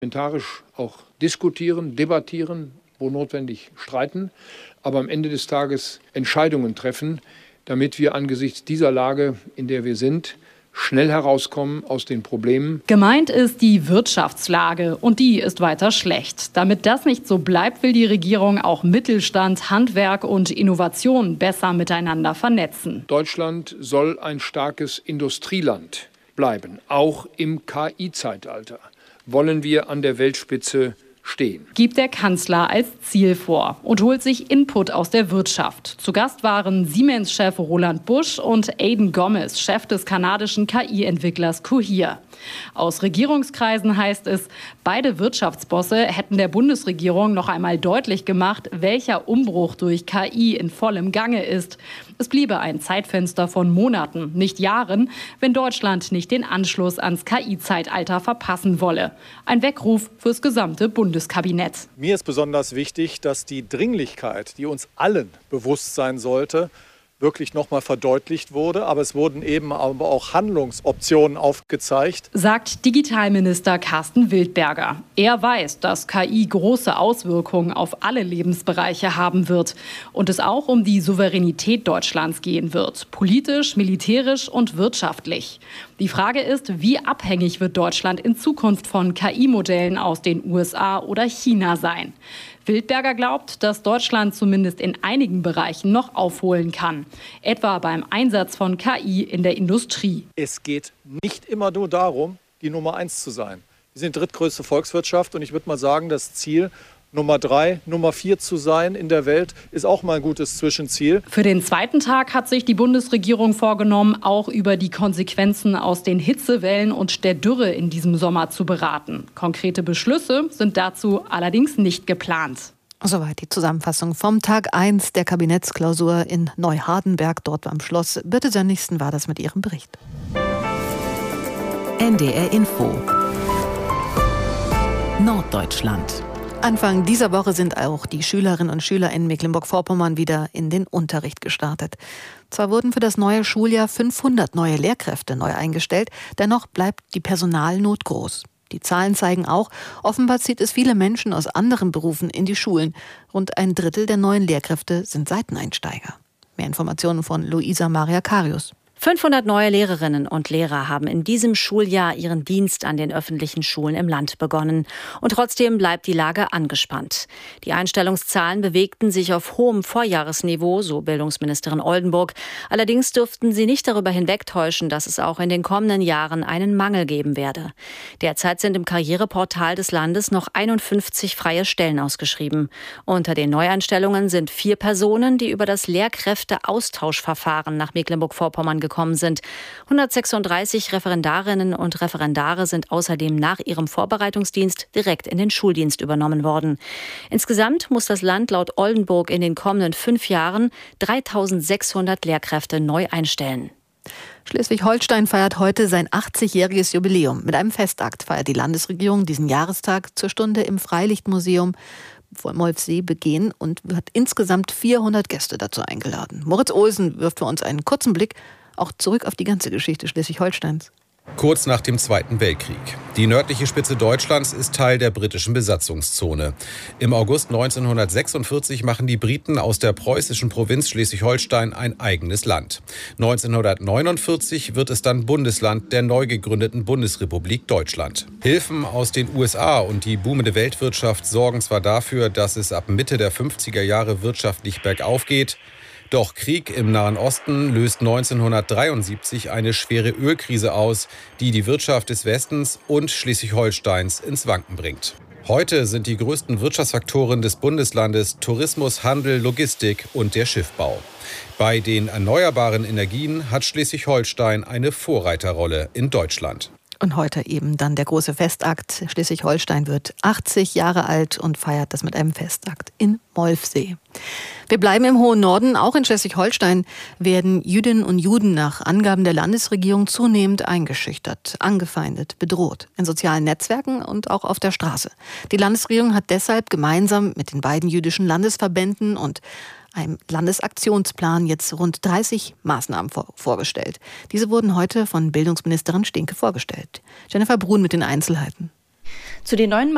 Parlamentarisch auch diskutieren, debattieren, wo notwendig streiten, aber am Ende des Tages Entscheidungen treffen, damit wir angesichts dieser Lage, in der wir sind, schnell herauskommen aus den Problemen. Gemeint ist die Wirtschaftslage und die ist weiter schlecht. Damit das nicht so bleibt, will die Regierung auch Mittelstand, Handwerk und Innovation besser miteinander vernetzen. Deutschland soll ein starkes Industrieland bleiben, auch im KI-Zeitalter. Wollen wir an der Weltspitze stehen. Gibt der Kanzler als Ziel vor und holt sich Input aus der Wirtschaft. Zu Gast waren Siemens-Chef Roland Busch und Aidan Gomez, Chef des kanadischen KI-Entwicklers Cohere. Aus Regierungskreisen heißt es, beide Wirtschaftsbosse hätten der Bundesregierung noch einmal deutlich gemacht, welcher Umbruch durch KI in vollem Gange ist. Es bliebe ein Zeitfenster von Monaten, nicht Jahren, wenn Deutschland nicht den Anschluss ans KI-Zeitalter verpassen wolle. Ein Weckruf fürs gesamte Bundeskabinett. Mir ist besonders wichtig, dass die Dringlichkeit, die uns allen bewusst sein sollte, wirklich noch mal verdeutlicht wurde. Aber es wurden eben aber auch Handlungsoptionen aufgezeigt. Sagt Digitalminister Carsten Wildberger. Er weiß, dass KI große Auswirkungen auf alle Lebensbereiche haben wird und es auch um die Souveränität Deutschlands gehen wird. Politisch, militärisch und wirtschaftlich. Die Frage ist, wie abhängig wird Deutschland in Zukunft von KI-Modellen aus den USA oder China sein? Wildberger glaubt, dass Deutschland zumindest in einigen Bereichen noch aufholen kann. Etwa beim Einsatz von KI in der Industrie. Es geht nicht immer nur darum, die Nummer 1 zu sein. Wir sind drittgrößte Volkswirtschaft und ich würde mal sagen, das Ziel, Nummer 3, Nummer 4 zu sein in der Welt, ist auch mal ein gutes Zwischenziel. Für den zweiten Tag hat sich die Bundesregierung vorgenommen, auch über die Konsequenzen aus den Hitzewellen und der Dürre in diesem Sommer zu beraten. Konkrete Beschlüsse sind dazu allerdings nicht geplant. Soweit die Zusammenfassung vom Tag 1 der Kabinettsklausur in Neuhardenberg, dort am Schloss. Birte Sönnigsen war das mit ihrem Bericht. NDR Info Norddeutschland. Anfang dieser Woche sind auch die Schülerinnen und Schüler in Mecklenburg-Vorpommern wieder in den Unterricht gestartet. Zwar wurden für das neue Schuljahr 500 neue Lehrkräfte neu eingestellt, dennoch bleibt die Personalnot groß. Die Zahlen zeigen auch, offenbar zieht es viele Menschen aus anderen Berufen in die Schulen. Rund ein Drittel der neuen Lehrkräfte sind Seiteneinsteiger. Mehr Informationen von Luisa Maria Karius. 500 neue Lehrerinnen und Lehrer haben in diesem Schuljahr ihren Dienst an den öffentlichen Schulen im Land begonnen. Und trotzdem bleibt die Lage angespannt. Die Einstellungszahlen bewegten sich auf hohem Vorjahresniveau, so Bildungsministerin Oldenburg. Allerdings dürften sie nicht darüber hinwegtäuschen, dass es auch in den kommenden Jahren einen Mangel geben werde. Derzeit sind im Karriereportal des Landes noch 51 freie Stellen ausgeschrieben. Unter den Neueinstellungen sind 4 Personen, die über das Lehrkräfteaustauschverfahren nach Mecklenburg-Vorpommern gekommen sind. 136 Referendarinnen und Referendare sind außerdem nach ihrem Vorbereitungsdienst direkt in den Schuldienst übernommen worden. Insgesamt muss das Land laut Oldenburg in den kommenden 5 Jahren 3.600 Lehrkräfte neu einstellen. Schleswig-Holstein feiert heute sein 80-jähriges Jubiläum. Mit einem Festakt feiert die Landesregierung diesen Jahrestag zur Stunde im Freilichtmuseum vor Molfsee begehen und hat insgesamt 400 Gäste dazu eingeladen. Moritz Olsen wirft für uns einen kurzen Blick auch zurück auf die ganze Geschichte Schleswig-Holsteins. Kurz nach dem Zweiten Weltkrieg. Die nördliche Spitze Deutschlands ist Teil der britischen Besatzungszone. Im August 1946 machen die Briten aus der preußischen Provinz Schleswig-Holstein ein eigenes Land. 1949 wird es dann Bundesland der neu gegründeten Bundesrepublik Deutschland. Hilfen aus den USA und die boomende Weltwirtschaft sorgen zwar dafür, dass es ab Mitte der 50er Jahre wirtschaftlich bergauf geht. Doch Krieg im Nahen Osten löst 1973 eine schwere Ölkrise aus, die die Wirtschaft des Westens und Schleswig-Holsteins ins Wanken bringt. Heute sind die größten Wirtschaftsfaktoren des Bundeslandes Tourismus, Handel, Logistik und der Schiffbau. Bei den erneuerbaren Energien hat Schleswig-Holstein eine Vorreiterrolle in Deutschland. Und heute eben dann der große Festakt. Schleswig-Holstein wird 80 Jahre alt und feiert das mit einem Festakt in Molfsee. Wir bleiben im hohen Norden. Auch in Schleswig-Holstein werden Jüdinnen und Juden nach Angaben der Landesregierung zunehmend eingeschüchtert, angefeindet, bedroht. In sozialen Netzwerken und auch auf der Straße. Die Landesregierung hat deshalb gemeinsam mit den beiden jüdischen Landesverbänden und einem Landesaktionsplan jetzt rund 30 Maßnahmen vorgestellt. Diese wurden heute von Bildungsministerin Stinke vorgestellt. Jennifer Brun mit den Einzelheiten. Zu den neuen